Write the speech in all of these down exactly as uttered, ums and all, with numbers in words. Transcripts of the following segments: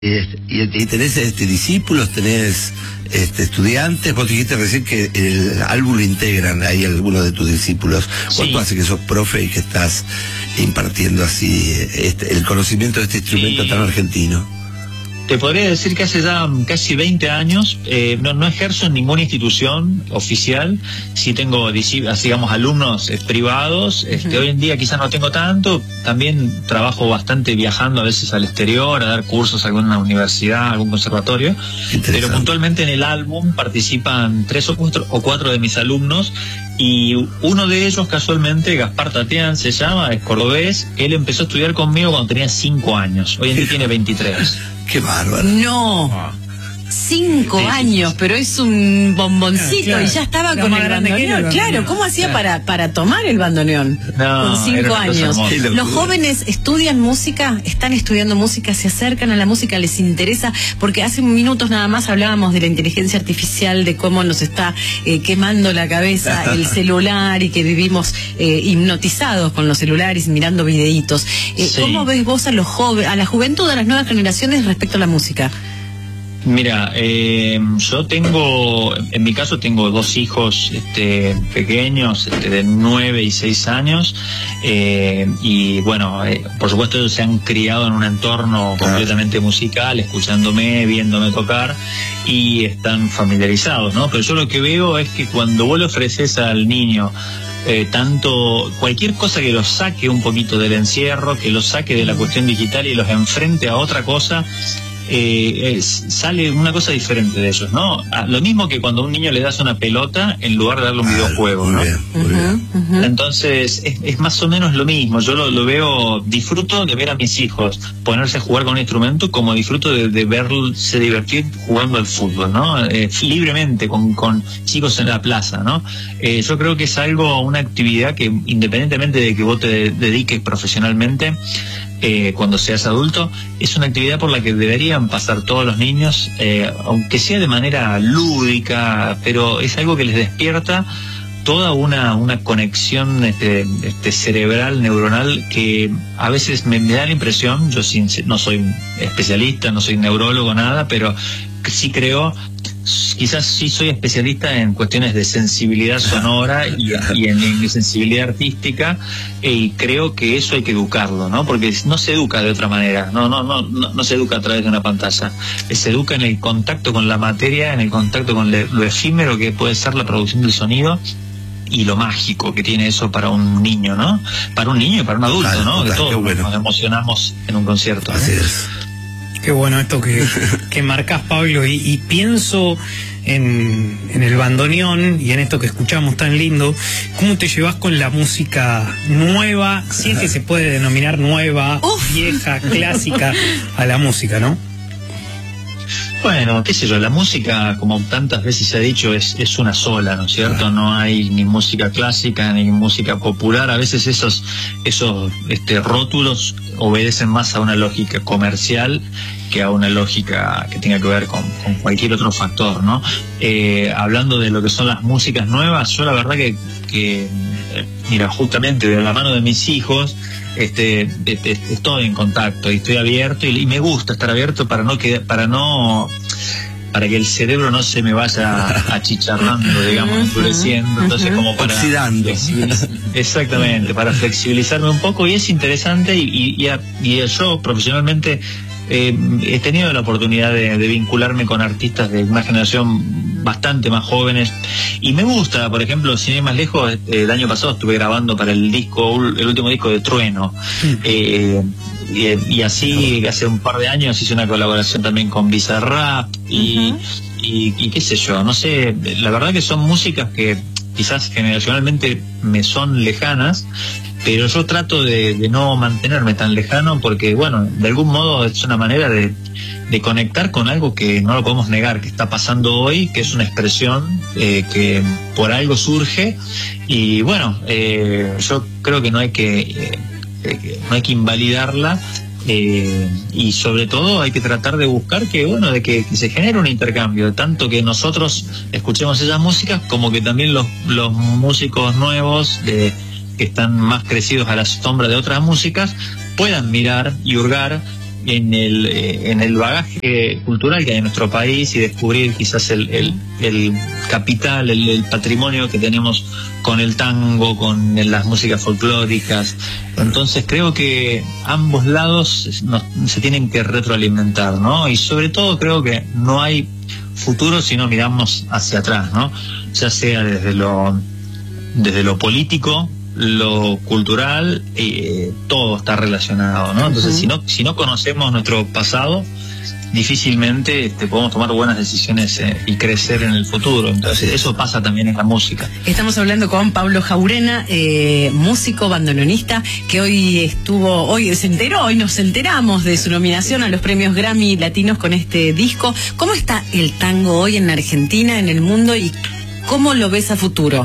Y, y tenés este, discípulos, tenés este, estudiantes. Vos dijiste recién que el álbum lo integran ahí algunos de tus discípulos. ¿Cuánto sí. hace que sos profe y que estás impartiendo así este, el conocimiento de este instrumento sí. tan argentino? Te podría decir que hace ya casi veinte años, eh, no, no ejerzo en ninguna institución oficial, sí tengo, digamos, alumnos eh, privados, este, uh-huh. hoy en día quizás no tengo tanto, también trabajo bastante viajando a veces al exterior, a dar cursos a alguna universidad, algún conservatorio, pero puntualmente en el álbum participan tres o cuatro, o cuatro de mis alumnos, y uno de ellos casualmente, Gaspar Tatián se llama, es cordobés, él empezó a estudiar conmigo cuando tenía cinco años, hoy en día tiene veintitrés. ¡Qué bárbaro! No, ah. cinco sí, años, sí. pero es un bomboncito claro, claro. y ya estaba la con el bandoneón. Claro, ¿cómo hacía claro. para, para tomar el bandoneón no, con cinco años? Los jóvenes estudian música, están estudiando música, se acercan a la música, les interesa, porque hace minutos nada más hablábamos de la inteligencia artificial, de cómo nos está eh, quemando la cabeza el celular y que vivimos eh, hipnotizados con los celulares, mirando videitos. Eh, sí. ¿Cómo ves vos a los jóvenes, a la juventud, a las nuevas generaciones respecto a la música? Mira, eh, yo tengo, en mi caso tengo dos hijos este, pequeños, este, de nueve y seis años, eh, y bueno, eh, por supuesto ellos se han criado en un entorno completamente musical, escuchándome, viéndome tocar, y están familiarizados, ¿no? Pero yo lo que veo es que cuando vos le ofreces al niño Eh, tanto cualquier cosa que los saque un poquito del encierro, que los saque de la cuestión digital y los enfrente a otra cosa, eh, es, sale una cosa diferente de ellos, ¿no? Ah, lo mismo que cuando a un niño le das una pelota en lugar de darle un ah, videojuego, ¿no? Muy bien, muy bien. Uh-huh, uh-huh. Entonces es, es más o menos lo mismo. Yo lo, lo veo, disfruto de ver a mis hijos ponerse a jugar con un instrumento como disfruto de, de verse divertir jugando al fútbol, ¿no? Eh, libremente con, con chicos en la plaza, ¿no? Eh, yo creo que es algo, una actividad que independientemente de que vos te dediques profesionalmente, Eh, cuando seas adulto, es una actividad por la que deberían pasar todos los niños, eh, aunque sea de manera lúdica, pero es algo que les despierta toda una, una conexión este, este cerebral, neuronal, que a veces me, me da la impresión, yo sin, no soy especialista, no soy neurólogo, nada, pero sí creo, quizás sí soy especialista en cuestiones de sensibilidad sonora y, y en, en sensibilidad artística, y creo que eso hay que educarlo, ¿no? Porque no se educa de otra manera, no, no, no, no, no se educa a través de una pantalla, se educa en el contacto con la materia, en el contacto con le, lo efímero que puede ser la producción del sonido, y lo mágico que tiene eso para un niño, ¿no? Para un niño y para un adulto, claro, ¿no? Que todos bueno. nos emocionamos en un concierto, ¿no? Así es. Qué bueno esto que, que marcás, Pablo, y, y pienso en, en el bandoneón y en esto que escuchamos tan lindo. ¿Cómo te llevas con la música nueva, si es que se puede denominar nueva, Uf. vieja, clásica, a la música, ¿no? Bueno, qué sé yo, la música, como tantas veces se ha dicho, es, es una sola, ¿no es cierto? No hay ni música clásica ni música popular. A veces esos, esos este, rótulos obedecen más a una lógica comercial que a una lógica que tenga que ver con, con cualquier otro factor, ¿no? Eh, hablando de lo que son las músicas nuevas, yo la verdad que, que eh, mira, justamente de la mano de mis hijos, Este, de, de, estoy en contacto y estoy abierto, y, y me gusta estar abierto para no que, para no para que el cerebro no se me vaya achicharrando, digamos, endureciendo, entonces como para oxidando. Exactamente, para flexibilizarme un poco, y es interesante, y, y, y, a, y yo profesionalmente eh, he tenido la oportunidad de, de vincularme con artistas de una generación bastante más jóvenes, y me gusta, por ejemplo, sin ir más lejos, eh, el año pasado estuve grabando para el disco, el último disco de Trueno, eh, y, y así hace un par de años hice una colaboración también con Bizarrap, y, uh-huh. y, y qué sé yo, no sé, la verdad que son músicas que quizás generacionalmente me son lejanas, pero yo trato de, de no mantenerme tan lejano, porque bueno, de algún modo es una manera de, de conectar con algo que no lo podemos negar, que está pasando hoy, que es una expresión eh, que por algo surge, y bueno, eh, yo creo que no hay que eh, no hay que invalidarla, eh, y sobre todo hay que tratar de buscar que bueno, de que, que se genere un intercambio, de tanto que nosotros escuchemos esas músicas como que también los, los músicos nuevos de que están más crecidos a la sombra de otras músicas puedan mirar y hurgar en el eh, en el bagaje cultural que hay en nuestro país y descubrir quizás el, el, el capital, el, el patrimonio que tenemos con el tango, con las músicas folclóricas. Entonces creo que ambos lados nos, se tienen que retroalimentar, ¿no? Y sobre todo creo que no hay futuro si no miramos hacia atrás, ¿no? Ya sea desde lo desde lo político, lo cultural, eh, todo está relacionado, ¿no? Entonces, uh-huh. si no si no conocemos nuestro pasado, difícilmente este, podemos tomar buenas decisiones eh, y crecer en el futuro. Entonces, eso pasa también en la música. Estamos hablando con Pablo Jaurena, eh, músico, bandoneonista, que hoy estuvo, hoy se enteró, hoy nos enteramos de su nominación a los premios Grammy Latinos con este disco. ¿Cómo está el tango hoy en Argentina, en el mundo, y cómo lo ves a futuro?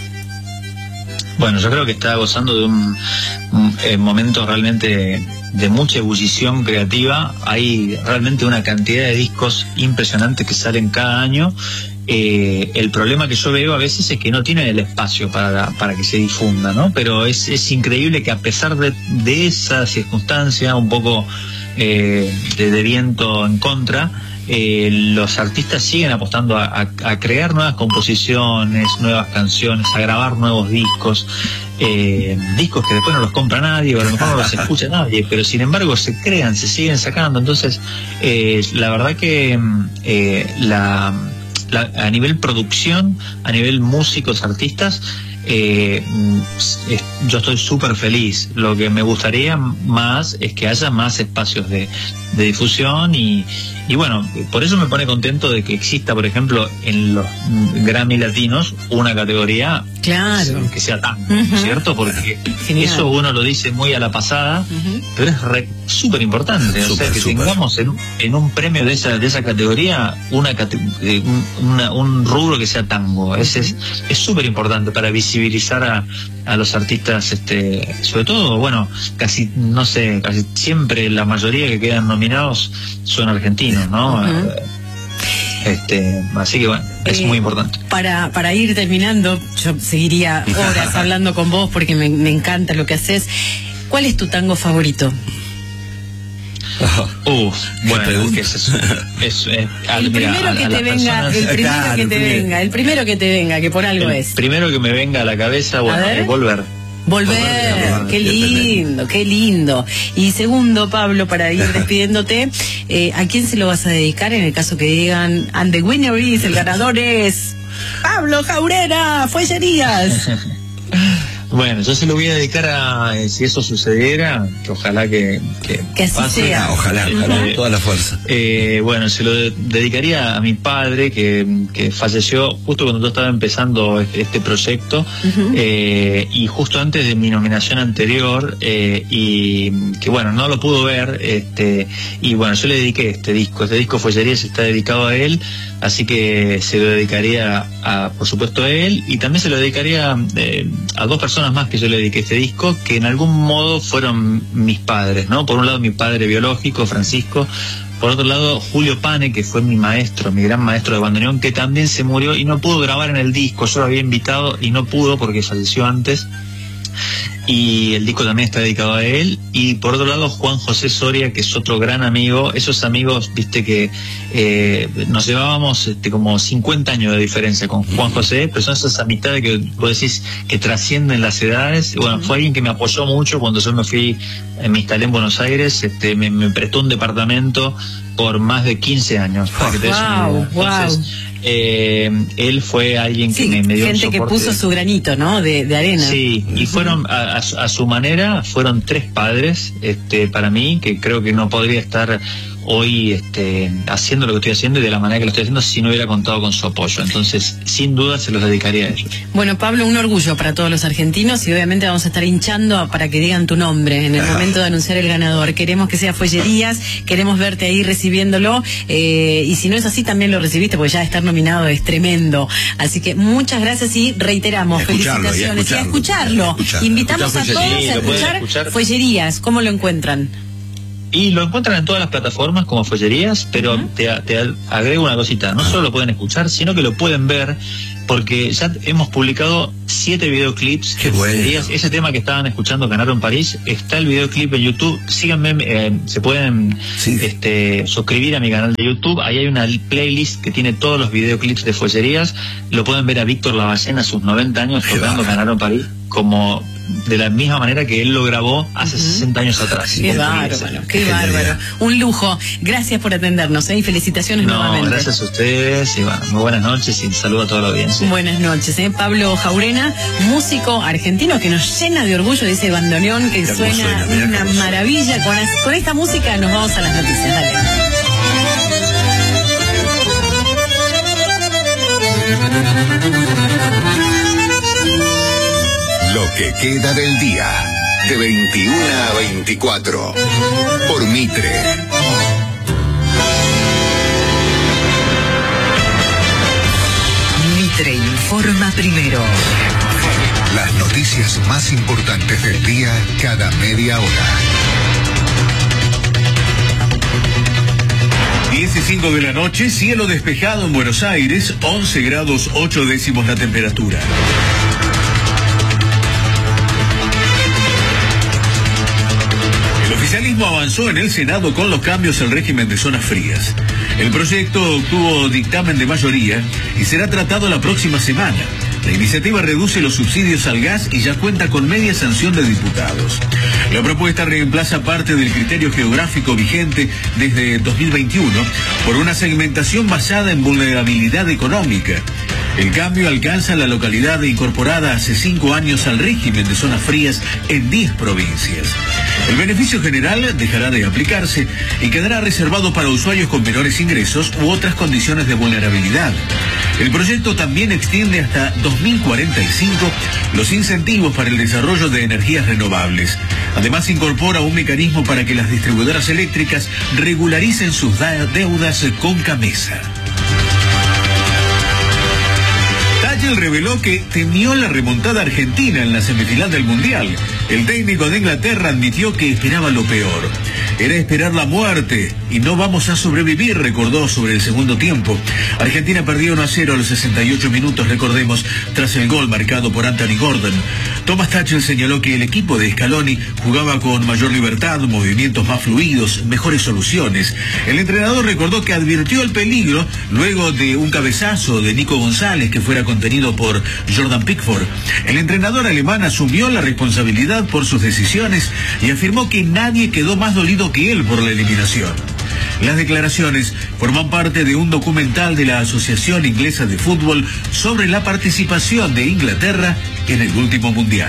Bueno, yo creo que está gozando de un, un eh, momento realmente de mucha ebullición creativa. Hay realmente una cantidad de discos impresionantes que salen cada año. Eh, el problema que yo veo a veces es que no tienen el espacio para, para que se difunda, ¿no? Pero es, es increíble que a pesar de, de esa circunstancia, un poco eh, de, de viento en contra, Eh, los artistas siguen apostando a, a, a crear nuevas composiciones, nuevas canciones, a grabar nuevos discos, eh, discos que después no los compra nadie o a lo mejor no los escucha nadie, pero sin embargo se crean, se siguen sacando. Entonces eh, la verdad que eh, la, la, a nivel producción, a nivel músicos, artistas, Eh, eh, yo estoy súper feliz. Lo que me gustaría más es que haya más espacios de, de difusión y, y bueno, por eso me pone contento de que exista, por ejemplo, en los Grammy Latinos una categoría, claro, que sea tango, uh-huh. ¿cierto? Porque genial. Eso uno lo dice muy a la pasada, uh-huh. pero es súper importante, o sea, que super. tengamos en, en un premio de esa de esa categoría una, una un rubro que sea tango. Uh-huh. Ese es súper importante para visibilizar a, a los artistas, este, sobre todo, bueno, casi, no sé, casi siempre la mayoría que quedan nominados son argentinos, ¿no? Uh-huh. Este, así que bueno, es eh, muy importante. Para, para ir terminando, yo seguiría horas hablando con vos porque me, me encanta lo que haces. ¿Cuál es tu tango favorito? Uh, bueno, que es eso. Es, es, el mira, primero a, que a te venga, personas, el primero claro, que te primero. venga, el primero que te venga, que por algo el es. Primero que me venga a la cabeza, bueno, es Volver. Volver, Volver, qué lindo, qué lindo. Y segundo, Pablo, para ir despidiéndote, eh, ¿a quién se lo vas a dedicar en el caso que digan and the winner is, el ganador es Pablo Jaurena, Fuellerías? Bueno, yo se lo voy a dedicar a, eh, si eso sucediera, que ojalá que, que, que así pase, sea. Ojalá, ojalá, eh, toda la fuerza. Eh, bueno, se lo de, dedicaría a mi padre, que, que falleció justo cuando yo estaba empezando este, este proyecto, uh-huh. eh, y justo antes de mi nominación anterior, eh, y que bueno, no lo pudo ver, este, y bueno, yo le dediqué este disco, este disco Fuellerías está dedicado a él, así que se lo dedicaría a, por supuesto, a él, y también se lo dedicaría eh, a dos personas más que yo le dediqué este disco, que en algún modo fueron mis padres, ¿no? Por un lado mi padre biológico, Francisco, por otro lado Julio Pane, que fue mi maestro, mi gran maestro de bandoneón, que también se murió y no pudo grabar en el disco. Yo lo había invitado y no pudo porque falleció antes, y el disco también está dedicado a él. Y por otro lado Juan José Soria, que es otro gran amigo. Esos amigos, viste que eh, nos llevábamos este, como cincuenta años de diferencia con Juan José, pero son esas amistades que vos decís que trascienden las edades. Bueno, fue alguien que me apoyó mucho cuando yo me fui, me instalé en Buenos Aires, este, me, me prestó un departamento por más de quince años, para que te des una idea. Entonces, wow. Eh, él fue alguien que sí, me, me dio gente un soporte. Que puso su granito, ¿no? De, de arena. Sí, y fueron a, a, a su manera, fueron tres padres, este, para mí, que creo que no podría estar hoy este, haciendo lo que estoy haciendo y de la manera que lo estoy haciendo si no hubiera contado con su apoyo. Entonces, sin duda se los dedicaría a ellos. Bueno, Pablo, un orgullo para todos los argentinos y obviamente vamos a estar hinchando para que digan tu nombre en el momento de anunciar el ganador. Queremos que sea Fuellerías, queremos verte ahí recibiéndolo, eh, y si no es así también lo recibiste, porque ya estar nominado es tremendo. Así que muchas gracias y reiteramos, escucharlo, felicitaciones y a escucharlo, y a escucharlo. Y a escucharlo. Invitamos escuchar a todos sí, a escuchar, escuchar Fuellerías. ¿Cómo lo encuentran? Y lo encuentran en todas las plataformas como Fuellerías, pero uh-huh. te, te agrego una cosita, no solo lo pueden escuchar, sino que lo pueden ver, porque ya hemos publicado siete videoclips. Qué bueno. Ese tema que estaban escuchando, Ganaron París, está el videoclip en YouTube. Síganme, eh, se pueden sí. este, suscribir a mi canal de YouTube. Ahí hay una playlist que tiene todos los videoclips de Follerías. Lo pueden ver a Víctor Lavallén a sus noventa años tocando Ganaron París, como de la misma manera que él lo grabó hace uh-huh. sesenta años atrás. Qué bárbaro, qué bárbaro. Un lujo. Gracias por atendernos, ¿eh? Y felicitaciones no, nuevamente. Gracias a ustedes y bueno, muy buenas noches y saludo a toda la audiencia. Buenas noches, ¿eh? Pablo Jaurena, músico argentino que nos llena de orgullo de ese bandoneón que suena, suena una maravilla. Con, con esta música nos vamos a las noticias. Dale. Lo que queda del día, de veintiuna a veinticuatro, por Mitre. Mitre informa primero. Las noticias más importantes del día cada media hora. diez y cinco de la noche, cielo despejado en Buenos Aires, once grados ocho décimos la temperatura. El oficialismo avanzó en el Senado con los cambios al régimen de zonas frías. El proyecto obtuvo dictamen de mayoría y será tratado la próxima semana. La iniciativa reduce los subsidios al gas y ya cuenta con media sanción de diputados. La propuesta reemplaza parte del criterio geográfico vigente desde dos mil veintiuno por una segmentación basada en vulnerabilidad económica. El cambio alcanza la localidad incorporada hace cinco años al régimen de zonas frías en diez provincias. El beneficio general dejará de aplicarse y quedará reservado para usuarios con menores ingresos u otras condiciones de vulnerabilidad. El proyecto también extiende hasta dos mil cuarenta y cinco los incentivos para el desarrollo de energías renovables. Además, incorpora un mecanismo para que las distribuidoras eléctricas regularicen sus deudas con Camesa. Táchel reveló que temió la remontada argentina en la semifinal del Mundial. El técnico de Inglaterra admitió que esperaba lo peor. Era esperar la muerte y no vamos a sobrevivir, recordó sobre el segundo tiempo. Argentina perdió uno a cero a los sesenta y ocho minutos, recordemos, tras el gol marcado por Anthony Gordon. Thomas Tuchel señaló que el equipo de Scaloni jugaba con mayor libertad, movimientos más fluidos, mejores soluciones. El entrenador recordó que advirtió el peligro luego de un cabezazo de Nico González que fuera contenido por Jordan Pickford. El entrenador alemán asumió la responsabilidad por sus decisiones y afirmó que nadie quedó más dolido que él por la eliminación. Las declaraciones forman parte de un documental de la Asociación Inglesa de Fútbol sobre la participación de Inglaterra en el último mundial.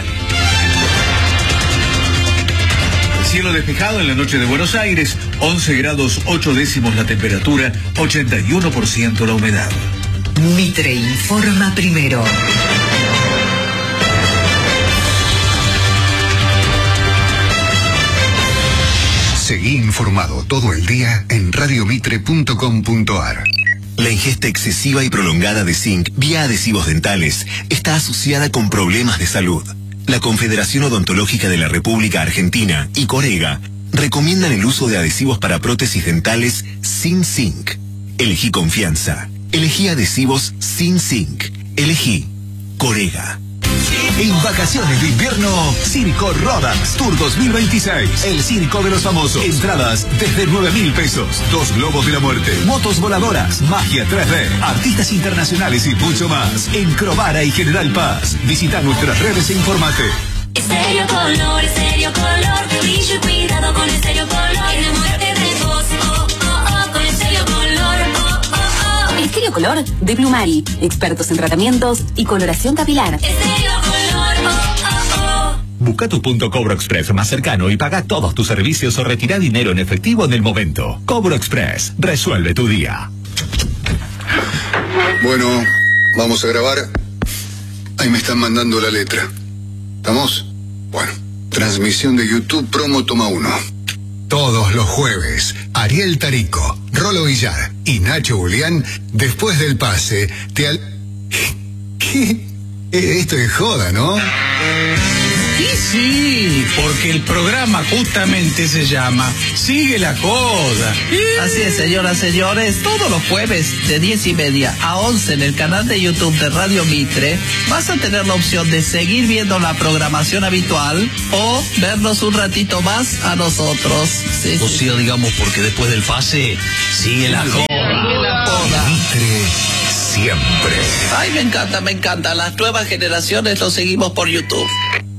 Cielo despejado en la noche de Buenos Aires, once grados ocho décimos la temperatura, ochenta y uno por ciento la humedad. Mitre informa primero. Seguí informado todo el día en radio mitre punto com punto a r. La ingesta excesiva y prolongada de zinc vía adhesivos dentales está asociada con problemas de salud. La Confederación Odontológica de la República Argentina y Corega recomiendan el uso de adhesivos para prótesis dentales sin zinc. Elegí confianza. Elegí adhesivos sin zinc. Elegí Corega. En vacaciones de invierno, Circo Rodax Tour dos mil veintiséis. El circo de los famosos. Entradas desde nueve mil pesos. Dos globos de la muerte. Motos voladoras. Magia tres D. Artistas internacionales y mucho más. En Crovara y General Paz. Visita nuestras redes e informate. Estéreo Color, Estéreo Color. Brillo y cuidado con Estéreo Color. Enamórate de vos. Oh, oh, oh, con Estéreo Color. Oh, oh, oh. Estéreo Color de Blumari. Expertos en tratamientos y coloración capilar. Estéreo Color. Busca tu punto Cobro Express más cercano y paga todos tus servicios o retira dinero en efectivo en el momento. Cobro Express, resuelve tu día. Bueno, vamos a grabar. Ahí me están mandando la letra. ¿Estamos? Bueno, transmisión de YouTube Promo Toma uno. Todos los jueves, Ariel Tarico, Rolo Villar y Nacho Julián, después del pase, te al... ¿Qué? Esto es joda, ¿no? Sí, Sí, porque el programa justamente se llama Sigue la Joda. Así es, señoras, señores, todos los jueves de diez y media a once en el canal de YouTube de Radio Mitre vas a tener la opción de seguir viendo la programación habitual o vernos un ratito más a nosotros. Sí, o sea, sí. digamos, porque después del pase sigue la joda. Sigue la joda. Mitre siempre. Ay, me encanta, me encanta. Las nuevas generaciones lo seguimos por YouTube.